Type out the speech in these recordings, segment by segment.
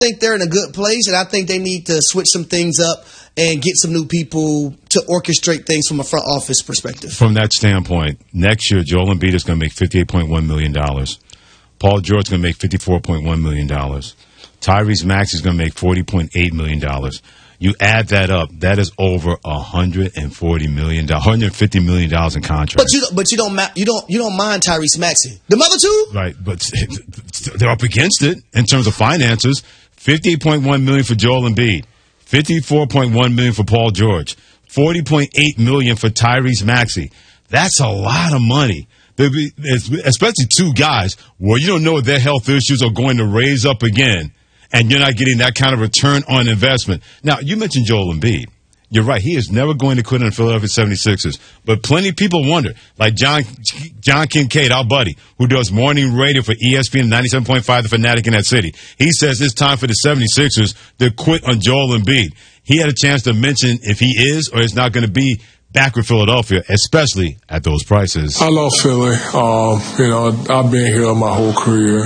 think they're in a good place, and I think they need to switch some things up and get some new people to orchestrate things from a front office perspective. From that standpoint, next year, Joel Embiid is going to make $58.1 million. Paul George is going to make $54.1 million. Tyrese Maxey is going to make $40.8 million. You add that up, that is over $140 million, $150 million in contracts. But you don't mind Tyrese Maxey. The other two? Right, but they're up against it in terms of finances. $58.1 million for Joel Embiid, $54.1 million for Paul George, $40.8 million for Tyrese Maxey. That's a lot of money. Especially two guys where you don't know if their health issues are going to raise up again, and you're not getting that kind of return on investment. Now, you mentioned Joel Embiid. You're right. He is never going to quit on the Philadelphia 76ers. But plenty of people wonder, like John Kincaid, our buddy, who does morning radio for ESPN 97.5, The Fanatic in that city. He says it's time for the 76ers to quit on Joel Embiid. He had a chance to mention if he is or is not going to be back with Philadelphia, especially at those prices. I love Philly. I've been here my whole career,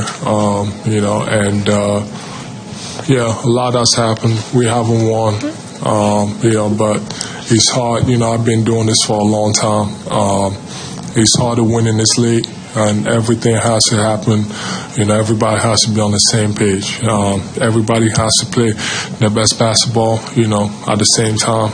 yeah, a lot has happened. We haven't won, but it's hard. I've been doing this for a long time. It's hard to win in this league, and everything has to happen. Everybody has to be on the same page. Everybody has to play their best basketball, at the same time.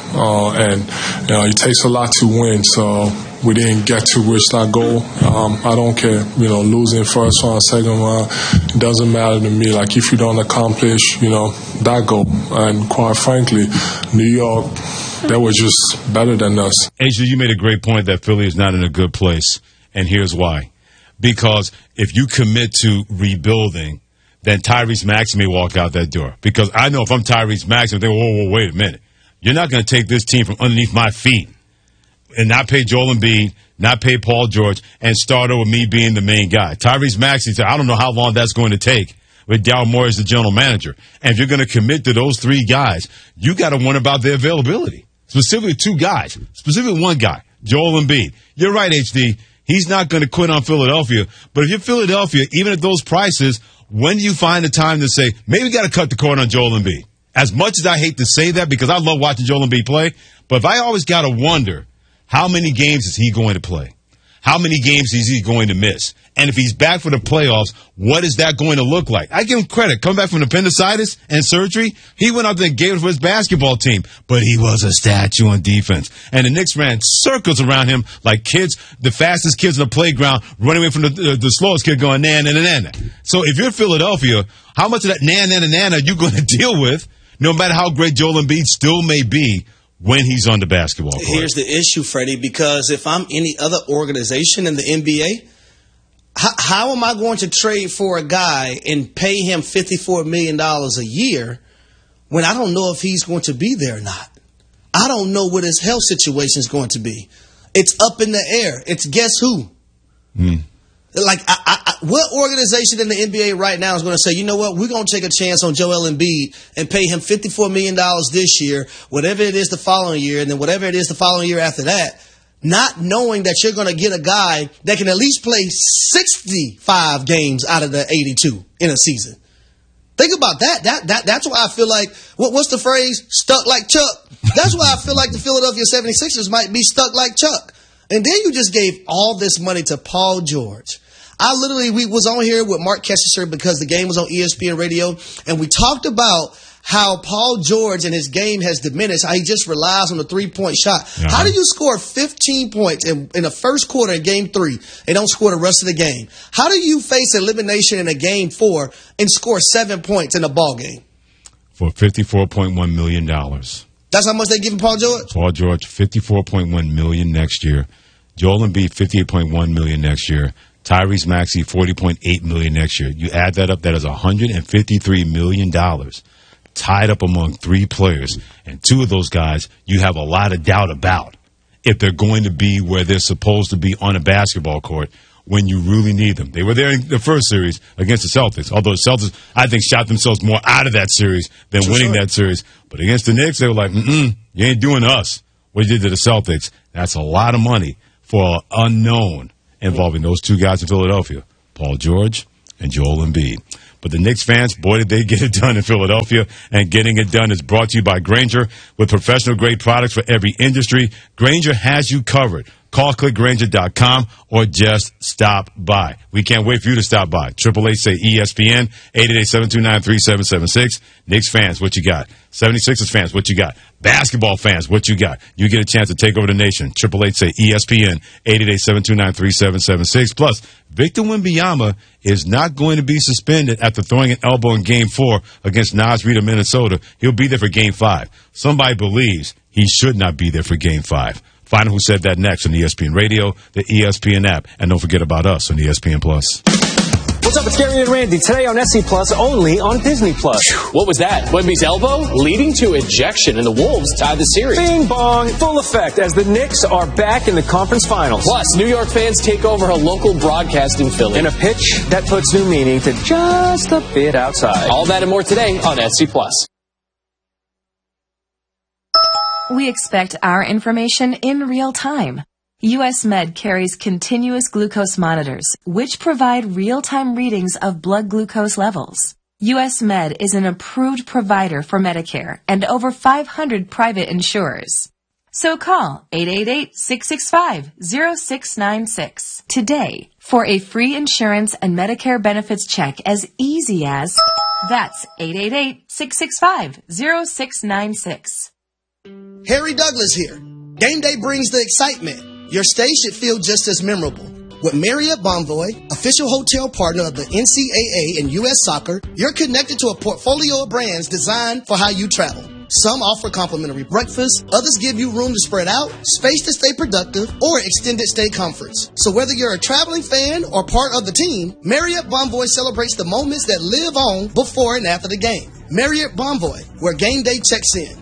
It takes a lot to win, so we didn't get to reach that goal. I don't care, losing first round, second round, it doesn't matter to me. Like, if you don't accomplish, that goal. And quite frankly, New York, they were just better than us. Asia, you made a great point that Philly is not in a good place, and here's why. Because if you commit to rebuilding, then Tyrese Maxey may walk out that door. Because I know if I'm Tyrese Maxey, I'm thinking, whoa, wait a minute. You're not going to take this team from underneath my feet and not pay Joel Embiid, not pay Paul George, and start over me being the main guy. Tyrese Maxey said, I don't know how long that's going to take with Daryl Morey as the general manager. And if you're going to commit to those three guys, you got to wonder about their availability. Specifically two guys, specifically one guy, Joel Embiid. You're right, HD. He's not going to quit on Philadelphia. But if you're Philadelphia, even at those prices, when do you find the time to say, maybe we got to cut the cord on Joel Embiid? As much as I hate to say that, because I love watching Joel Embiid play, but if I always got to wonder, how many games is he going to play? How many games is he going to miss? And if he's back for the playoffs, what is that going to look like? I give him credit. Come back from appendicitis and surgery, he went out there and gave it for his basketball team. But he was a statue on defense. And the Knicks ran circles around him like kids, the fastest kids on the playground, running away from the slowest kid going, na-na-na-na. So if you're Philadelphia, how much of that na-na-na-na are you going to deal with, no matter how great Joel Embiid still may be, when he's on the basketball court? Here's the issue, Freddie, because if I'm any other organization in the NBA, how am I going to trade for a guy and pay him $54 million a year when I don't know if he's going to be there or not? I don't know what his health situation is going to be. It's up in the air. It's guess who? Like, what organization in the NBA right now is going to say, you know what, we're going to take a chance on Joel Embiid and pay him $54 million this year, whatever it is the following year, and then whatever it is the following year after that, not knowing that you're going to get a guy that can at least play 65 games out of the 82 in a season. Think about that. That's why I feel like, what's the phrase? Stuck like Chuck. That's why I feel like the Philadelphia 76ers might be stuck like Chuck. And then you just gave all this money to Paul George. We was on here with Mark Kessinger because the game was on ESPN Radio, and we talked about how Paul George and his game has diminished, how he just relies on the three-point shot. Yeah. How do you score 15 points in the first quarter in Game 3 and don't score the rest of the game? How do you face elimination in a Game 4 and score 7 points in a ball game? For $54.1 million. That's how much they giving Paul George? Paul George, $54.1 million next year. Joel Embiid, $58.1 million next year. Tyrese Maxey, $40.8 million next year. You add that up, that is $153 million tied up among three players. And two of those guys you have a lot of doubt about if they're going to be where they're supposed to be on a basketball court when you really need them. They were there in the first series against the Celtics, although the Celtics, I think, shot themselves more out of that series than winning that series. But against the Knicks, they were like, you ain't doing to us what you did to the Celtics. That's a lot of money for an unknown involving those two guys in Philadelphia, Paul George and Joel Embiid. But the Knicks fans, boy, did they get it done in Philadelphia. And getting it done is brought to you by Grainger. With professional-grade products for every industry, Grainger has you covered. Call clickgrainger.com or just stop by. We can't wait for you to stop by. 888-SAY-ESPN, 888-729-3776. Knicks fans, what you got? 76ers fans, what you got? Basketball fans, what you got? You get a chance to take over the nation. 888-SAY-ESPN, 888-729-3776. Plus, Victor Wembanyama is not going to be suspended after throwing an elbow in Game 4 against Naz Reid of Minnesota. He'll be there for Game 5. Somebody believes he should not be there for Game 5. Find out who said that next on ESPN Radio, the ESPN app, and don't forget about us on ESPN Plus. What's up? It's Gary and Randy. Today on SC Plus, only on Disney Plus. What was that? Wemby's elbow leading to ejection, and the Wolves tie the series. Bing bong, full effect as the Knicks are back in the conference finals. Plus, New York fans take over a local broadcast in Philly. In a pitch that puts new meaning to just a bit outside. All that and more today on SC Plus. We expect our information in real time. US Med carries continuous glucose monitors, which provide real-time readings of blood glucose levels. US Med is an approved provider for Medicare and over 500 private insurers. So call 888-665-0696 today for a free insurance and Medicare benefits check as easy as... That's 888-665-0696. Harry Douglas here. Game day brings the excitement. Your stay should feel just as memorable. With Marriott Bonvoy, official hotel partner of the NCAA and U.S. Soccer, you're connected to a portfolio of brands designed for how you travel. Some offer complimentary breakfast, others give you room to spread out, space to stay productive, or extended stay comforts. So whether you're a traveling fan or part of the team, Marriott Bonvoy celebrates the moments that live on before and after the game. Marriott Bonvoy, where game day checks in.